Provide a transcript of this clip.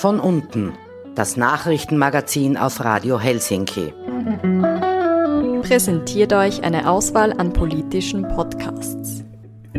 Von unten, das Nachrichtenmagazin auf Radio Helsinki. Präsentiert euch eine Auswahl an politischen Podcasts.